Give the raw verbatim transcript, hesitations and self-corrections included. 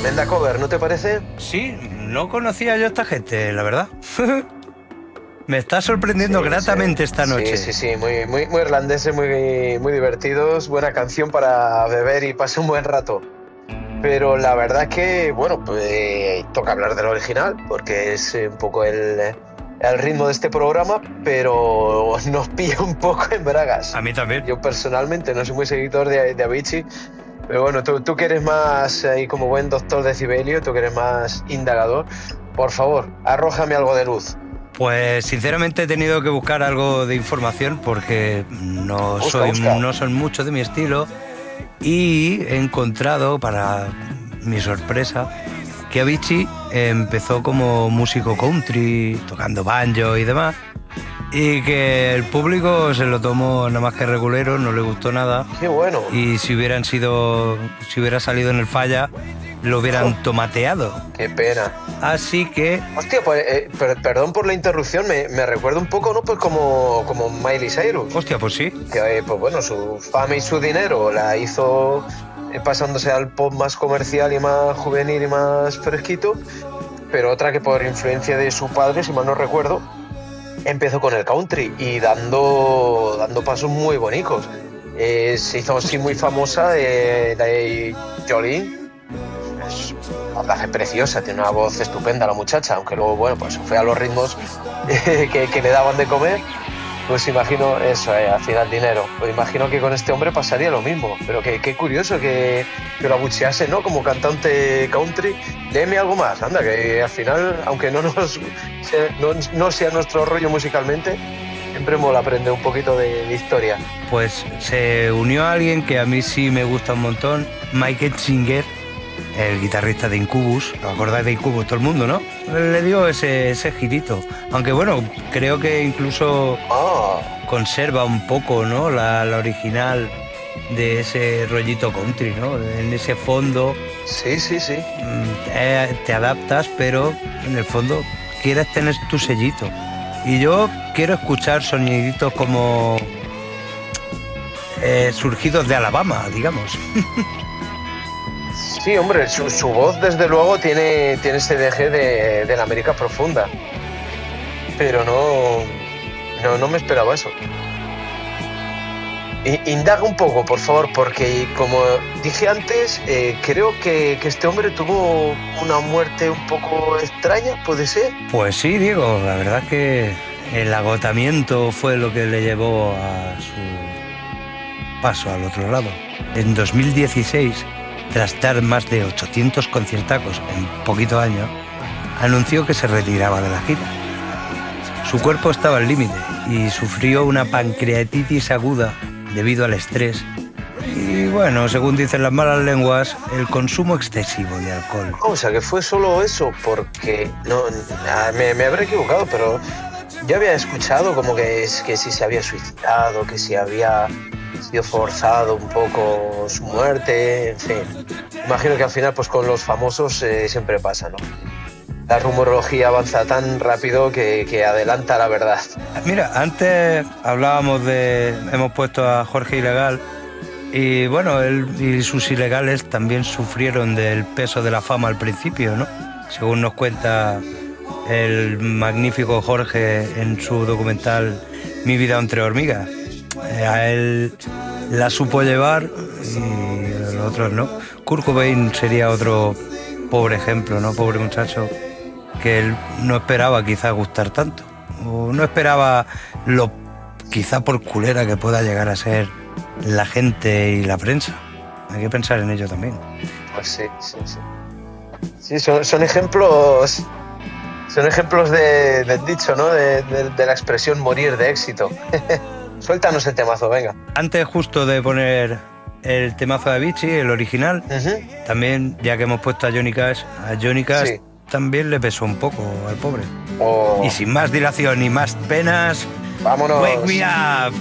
tremenda cover, ¿no te parece? Sí, no conocía yo a esta gente, la verdad. Me está sorprendiendo sí, gratamente sí. esta noche. Sí, sí, sí, muy, muy, muy irlandeses, muy, muy divertidos. Buena canción para beber y pasar un buen rato. Pero la verdad es que, bueno, pues toca hablar del original, porque es un poco el, el ritmo de este programa, pero nos pilla un poco en bragas. A mí también. Yo personalmente no soy muy seguidor de, de Avicii, pero bueno, tú, tú que eres más, ahí como buen doctor de Cibelio, tú que eres más indagador, por favor, arrójame algo de luz. Pues sinceramente he tenido que buscar algo de información porque no, busca, soy, busca. no son mucho de mi estilo y he encontrado, para mi sorpresa, que Avicii empezó como músico country, tocando banjo y demás, y que el público se lo tomó nada más que regulero, no le gustó nada. ¡Qué bueno! Y si hubieran sido, si hubiera salido en el Falla, lo hubieran tomateado. ¡Qué pena! Así que... Hostia, pues eh, per, perdón por la interrupción, me, me recuerda un poco, ¿no? Pues como, como Miley Cyrus. Hostia, pues sí. Que, eh, pues bueno, su fama y su dinero la hizo eh, pasándose al pop más comercial y más juvenil y más fresquito, pero otra que por influencia de su padre, si mal no recuerdo, empezó con el country y dando, dando pasos muy bonitos. Eh, se hizo así muy famosa de, de Jolene. Es una voz preciosa, tiene una voz estupenda la muchacha, aunque luego, bueno, pues fue a los ritmos eh, que, que le daban de comer. Pues imagino eso, eh, al final dinero. Pues imagino que con este hombre pasaría lo mismo. Pero qué que curioso que, que lo abuchease, ¿no? Como cantante country. Léeme algo más, anda, que al final, aunque no, nos, no, no sea nuestro rollo musicalmente, siempre mola aprender un poquito de, de historia. Pues se unió a alguien que a mí sí me gusta un montón, Mike Singer, el guitarrista de Incubus. ¿Os acordáis de Incubus? Todo el mundo, ¿no? Le dio ese, ese girito. Aunque bueno, creo que incluso oh. conserva un poco, ¿no? La, la original de ese rollito country, ¿no? En ese fondo. Sí, sí, sí. Te, te adaptas, pero en el fondo quieres tener tu sellito. Y yo quiero escuchar soniditos como eh, surgidos de Alabama, digamos. Sí, hombre, su, su voz desde luego tiene, tiene ese deje de, de la América profunda. Pero no, no, no me esperaba eso. I, indaga un poco, por favor, porque como dije antes, eh, creo que, que este hombre tuvo una muerte un poco extraña, ¿puede ser? Pues sí, Diego, la verdad es que el agotamiento fue lo que le llevó a su paso al otro lado. En dos mil dieciséis, tras dar más de ochocientos conciertacos en poquitos años, anunció que se retiraba de la gira. Su cuerpo estaba al límite y sufrió una pancreatitis aguda debido al estrés. Y bueno, según dicen las malas lenguas, el consumo excesivo de alcohol. O sea, que fue solo eso, porque no, me, me habré equivocado, pero yo había escuchado como que, que si se había suicidado, que si había sido forzado un poco su muerte, en fin. Imagino que al final, pues con los famosos eh, siempre pasa, ¿no? La rumorología avanza tan rápido que, que adelanta la verdad. Mira, antes hablábamos de... hemos puesto a Jorge Ilegal y bueno, él y sus ilegales también sufrieron del peso de la fama al principio, ¿no? Según nos cuenta el magnífico Jorge en su documental Mi vida entre hormigas. A él la supo llevar y a los otros no. Kurt Cobain sería otro pobre ejemplo, ¿no? Pobre muchacho que él no esperaba quizá gustar tanto, o no esperaba lo quizá por culera que pueda llegar a ser la gente y la prensa. Hay que pensar en ello también. Pues sí, sí, sí. Sí, son, son ejemplos, son ejemplos de, del dicho, ¿no? De, de, de la expresión morir de éxito. Suéltanos el temazo, venga. Antes justo de poner el temazo de Avicii, el original, uh-huh. También, ya que hemos puesto a Johnny Cash, a Johnny Cash sí. También le pesó un poco al pobre. Oh. Y sin más dilación y más penas, vámonos. Wake Me Up.